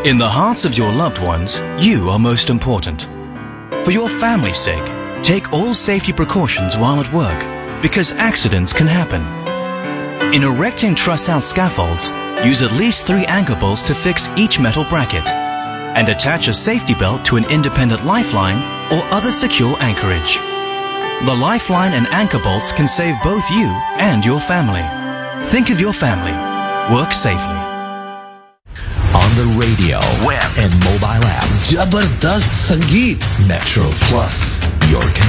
In the hearts of your loved ones, you are most important. For your family's sake, take all safety precautions while at work, because accidents can happen. In erecting truss-out scaffolds, use at least 3 anchor bolts to fix each metal bracket, and attach a safety belt to an independent lifeline or other secure anchorage. The lifeline and anchor bolts can save both you and your family. Think of your family. Work safely. On the radio, web, and mobile app. जबरदस्त संगीत. Metro Plus, your